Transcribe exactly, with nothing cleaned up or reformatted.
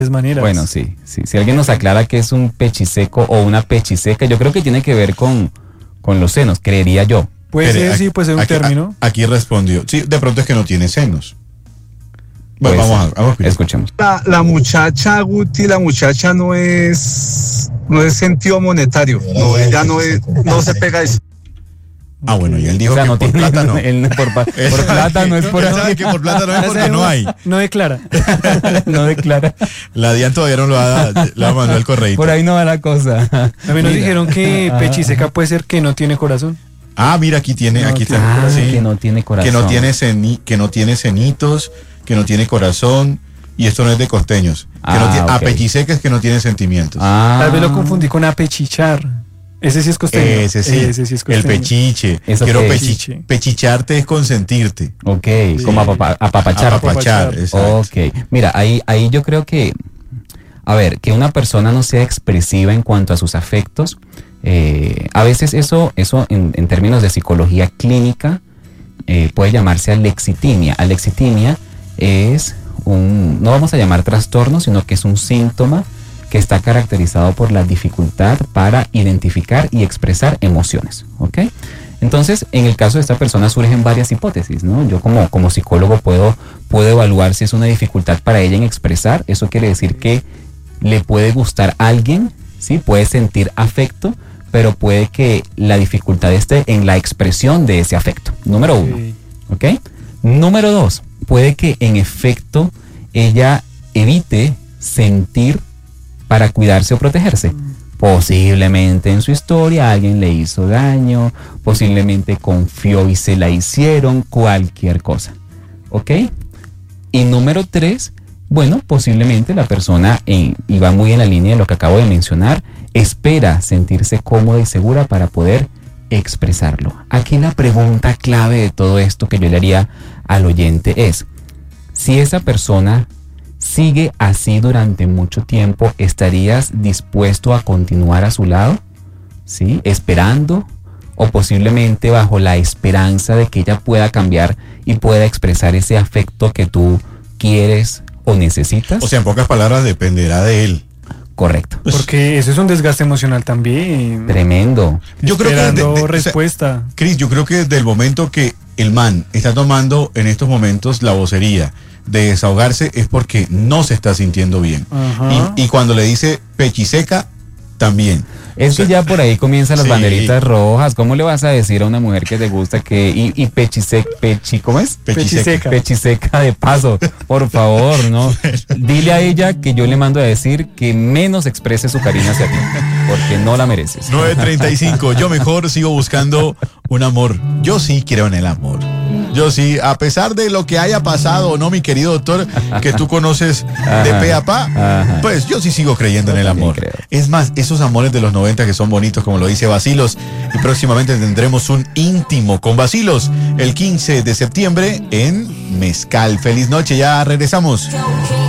maneras. Bueno, sí, sí. Si alguien nos aclara que es un pechiseco o una pechiseca, yo creo que tiene que ver con, con los senos, creería yo. Puede Pero ser, aquí- sí, puede ser un aquí, término. a- Aquí respondió. Sí, de pronto es que no tiene senos. Bueno, Puede vamos ser. a, vamos a escuchar. Escuchemos. La, la muchacha, Guti, la muchacha no es, no es sentido monetario. No, ella no es, no se pega eso. Ah, bueno, y él dijo O sea, que no por tiene, plata no. él por, pa- por plata no es por Él sabe que por plata no es porque no hay. No declara. no declara. La DIAN todavía no lo ha, la mandó el correo. Por ahí no va la cosa. A mí nos Mira. dijeron que Ajá. pechiseca puede ser que no tiene corazón. Ah, mira, aquí tiene, No aquí tiene está. Ah, Sí. que no tiene corazón. Que no tiene ceni- que no tiene cenitos, que no tiene corazón, y esto no es de costeños. Que Ah, no tiene, ok. apelliseca es que no tiene sentimientos. Ah, Tal vez lo confundí con apechichar. Ese sí es costeño. Ese sí, Ese sí es el costeño. pechiche. ¿Eso Quiero qué es? pechi- Pechiche. pechicharte es consentirte. Ok, como apapa- apapachar. Apapachar, Apapachar. exacto. Ok, mira, ahí, ahí yo creo que, a ver, que una persona no sea expresiva en cuanto a sus afectos, eh, a veces eso, eso en, en términos de psicología clínica eh, puede llamarse alexitimia. Alexitimia es un, no vamos a llamar trastorno, sino que es un síntoma que está caracterizado por la dificultad para identificar y expresar emociones, ¿ok? Entonces, en el caso de esta persona surgen varias hipótesis, ¿no? Yo como, como psicólogo puedo, puedo evaluar si es una dificultad para ella en expresar. Eso quiere decir que le puede gustar a alguien, ¿sí? Puede sentir afecto, pero puede que la dificultad esté en la expresión de ese afecto. Número uno, Ok. ¿ok? Número dos, puede que en efecto ella evite sentir para cuidarse o protegerse. Posiblemente en su historia alguien le hizo daño, posiblemente confió y se la hicieron, cualquier cosa. ¿Ok? Y número tres, bueno, posiblemente la persona, en, y va muy en la línea de lo que acabo de mencionar, espera sentirse cómoda y segura para poder expresarlo. Aquí la pregunta clave de todo esto que yo le haría al oyente es, si esa persona sigue así durante mucho tiempo, ¿estarías dispuesto a continuar a su lado? ¿Sí? Esperando o posiblemente bajo la esperanza de que ella pueda cambiar y pueda expresar ese afecto que tú quieres o necesitas. O sea, en pocas palabras, dependerá de él. Correcto. Porque eso es un desgaste emocional también. Tremendo. Yo creo que Esperando de- de- o sea, respuesta. Cris, yo creo que desde el momento que el man está tomando en estos momentos la vocería de desahogarse es porque no se está sintiendo bien. Ajá. Y, y cuando le dice pechiseca, también. Es O sea, que ya por ahí comienzan las sí. banderitas rojas. ¿Cómo le vas a decir a una mujer que te gusta que y, y pechise, pechi, ¿cómo es? Pechiseca. Pechiseca de paso, por favor, ¿no? Dile a ella que yo le mando a decir que menos exprese su cariño hacia ti, porque no la mereces. nueve treinta y cinco, yo mejor sigo buscando un amor. Yo sí creo en el amor. Yo sí, a pesar de lo que haya pasado, ¿no, mi querido doctor? Que tú conoces de Ajá, pe a pa, ajá. pues yo sí sigo creyendo en el también amor. creo. Es más, esos amores de los noventa que son bonitos, como lo dice Bacilos, y próximamente tendremos un íntimo con Bacilos el quince de septiembre en Mezcal. Feliz noche, ya regresamos.